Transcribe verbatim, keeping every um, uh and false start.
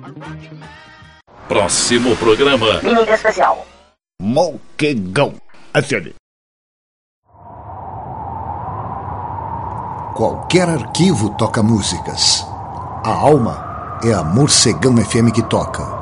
Próximo programa. Mímica especial. Moquegão. Acione. Qualquer arquivo toca músicas. A alma é a Morcegão F M que toca.